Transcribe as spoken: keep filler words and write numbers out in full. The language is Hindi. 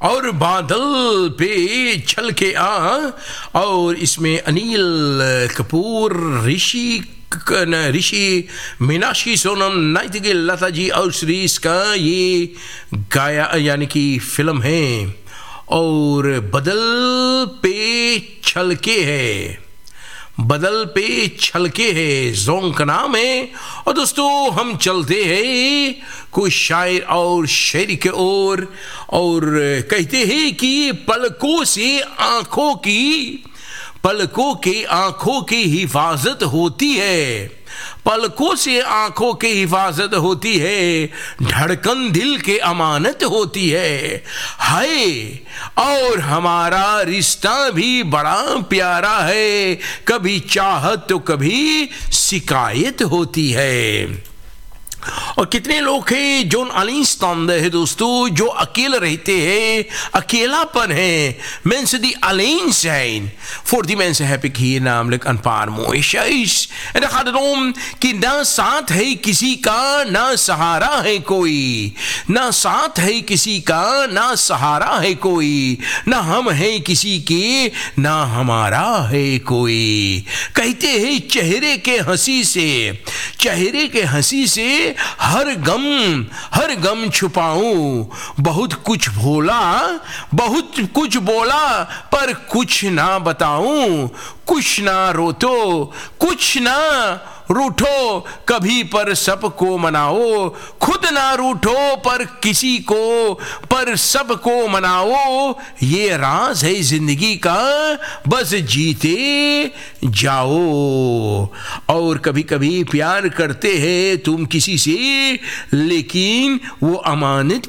और बादल पे छल के आ, और इसमें अनिल कपूर, ऋषि ऋषि मीनाक्षी, सोनम नाइटिंगेल, लता जी और श्रीष का ये गाया यानी कि फिल्म है। और बदल पे छल के है, बदल पे छलके है जोंग का नाम है। और दोस्तों हम चलते हैं कुछ शायर और शायरी के ओर, और कहते हैं कि पलकों से आंखों की पलकों के आंखों की हिफाजत होती है, पलकों से आंखों की हिफाजत होती है, धड़कन दिल के अमानत होती है। हाय और हमारा रिश्ता भी बड़ा प्यारा है, कभी चाहत तो कभी शिकायत होती है। और कितने लोग हैं जो alleenstaande है दोस्तों, जो अकेले रहते हैं, अकेलापन है। mensen die alleen zijn. Voor die mensen heb ik hier namelijk een paar mooie shays. En dan gaat het om कि ना साथ है किसी का ना सहारा है कोई, ना साथ है किसी का ना सहारा है कोई, ना हम है किसी के ना हमारा है कोई। कहते हैं चेहरे के हंसी से, चेहरे के हंसी से हर गम हर गम छुपाऊं, बहुत कुछ भोला बहुत कुछ बोला पर कुछ ना बताऊं, कुछ ना रोतो कुछ ना रूठो, कभी पर सबको मनाओ, खुद ना रूठो पर किसी को पर सबको मनाओ, ये राज है जिंदगी का बस जीते जाओ। और कभी कभी प्यार करते हैं तुम किसी से, लेकिन वो अमानत